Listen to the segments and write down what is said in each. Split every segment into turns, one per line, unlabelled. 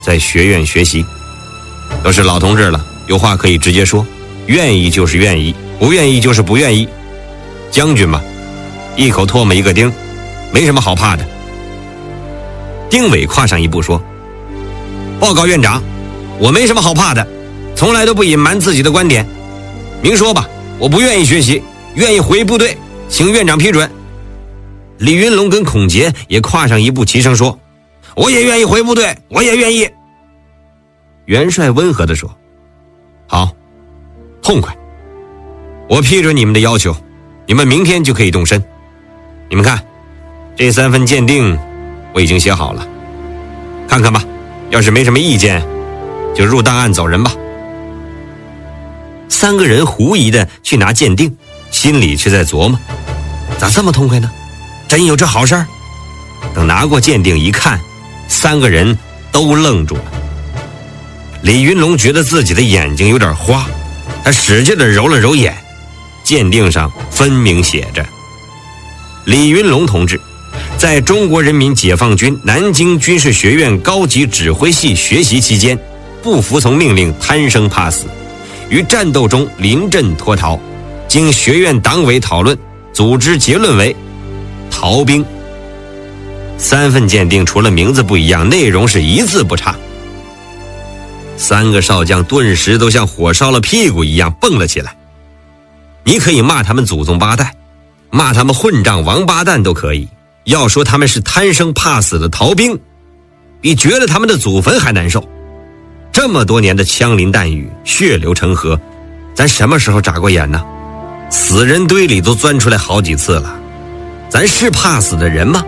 在学院学习。都是老同志了，有话可以直接说，愿意就是愿意，不愿意就是不愿意。将军嘛，一口唾沫一个钉，没什么好怕的。丁伟跨上一步说：报告院长，我没什么好怕的，从来都不隐瞒自己的观点。明说吧，我不愿意学习，愿意回部队，请院长批准。李云龙跟孔杰也跨上一步，齐声说：我也愿意回部队，我也愿意。元帅温和地说：好，痛快，我批准你们的要求，你们明天就可以动身。你们看，这3份鉴定我已经写好了，看看吧，要是没什么意见，就入档案走人吧。3个人狐疑的去拿鉴定，心里却在琢磨，咋这么痛快呢？真有这好事儿？等拿过鉴定一看，3个人都愣住了。李云龙觉得自己的眼睛有点花，他使劲地揉了揉眼，鉴定上分明写着：李云龙同志在中国人民解放军南京军事学院高级指挥系学习期间，不服从命令贪生怕死，于战斗中临阵脱逃，经学院党委讨论，组织结论为逃兵。3份鉴定除了名字不一样，内容是一字不差。3个少将顿时都像火烧了屁股一样蹦了起来。你可以骂他们祖宗八代，骂他们混账王八蛋都可以，要说他们是贪生怕死的逃兵，比掘了他们的祖坟还难受。这么多年的枪林弹雨，血流成河，咱什么时候眨过眼呢？死人堆里都钻出来好几次了，咱是怕死的人吗？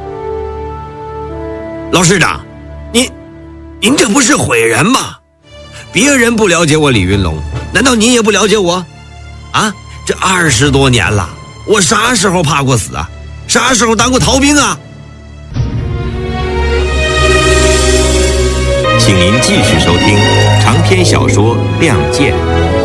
老师长，您这不是毁人吗？别人不了解我李云龙，难道您也不了解我？啊，这20多年了，我啥时候怕过死啊？啥时候当过逃兵啊？
请您继续收听长篇小说《亮剑》，